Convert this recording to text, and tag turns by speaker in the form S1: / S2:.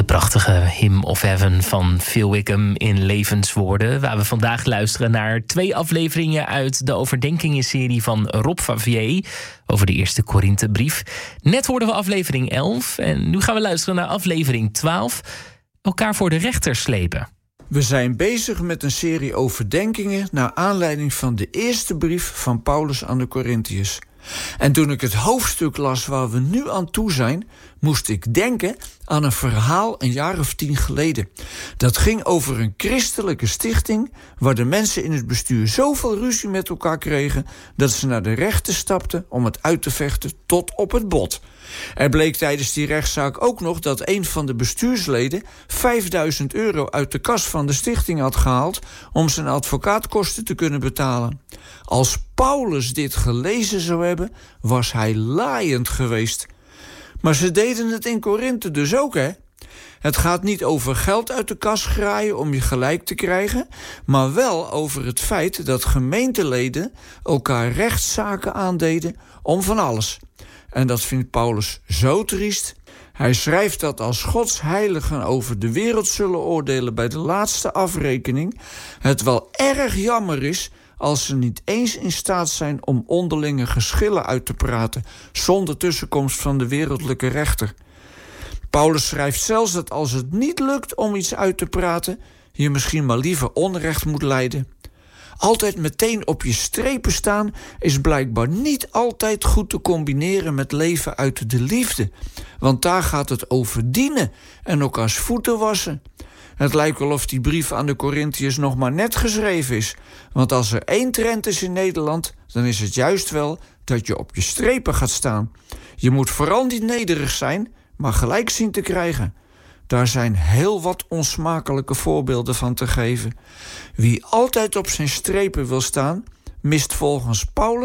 S1: De prachtige Hymn of Heaven van Phil Wickham in levenswoorden. Waar we vandaag luisteren naar 2 afleveringen uit de overdenkingenserie van Rob Favier over de eerste Korinthebrief. Net hoorden we aflevering 11 en nu gaan we luisteren naar aflevering 12. Elkaar voor de rechter slepen.
S2: We zijn bezig met een serie overdenkingen naar aanleiding van de eerste brief van Paulus aan de Korintiërs. En toen ik het hoofdstuk las waar we nu aan toe zijn, moest ik denken aan een verhaal een jaar of 10 geleden. Dat ging over een christelijke stichting waar de mensen in het bestuur zoveel ruzie met elkaar kregen dat ze naar de rechter stapten om het uit te vechten tot op het bot. Er bleek tijdens die rechtszaak ook nog dat een van de bestuursleden €5.000 uit de kas van de stichting had gehaald om zijn advocaatkosten te kunnen betalen. Als Paulus dit gelezen zou hebben, was hij laaiend geweest. Maar ze deden het in Korinthe dus ook, hè? Het gaat niet over geld uit de kas graaien om je gelijk te krijgen, maar wel over het feit dat gemeenteleden elkaar rechtszaken aandeden om van alles. En dat vindt Paulus zo triest. Hij schrijft dat als Gods heiligen over de wereld zullen oordelen bij de laatste afrekening, het wel erg jammer is als ze niet eens in staat zijn om onderlinge geschillen uit te praten zonder tussenkomst van de wereldlijke rechter. Paulus schrijft zelfs dat als het niet lukt om iets uit te praten, je misschien maar liever onrecht moet lijden. Altijd meteen op je strepen staan is blijkbaar niet altijd goed te combineren met leven uit de liefde. Want daar gaat het over dienen en elkaars voeten wassen. Het lijkt wel of die brief aan de Korintiërs nog maar net geschreven is. Want als er 1 trend is in Nederland, dan is het juist wel dat je op je strepen gaat staan. Je moet vooral niet nederig zijn, maar gelijk zien te krijgen. Daar zijn heel wat onsmakelijke voorbeelden van te geven. Wie altijd op zijn strepen wil staan, mist volgens Paulus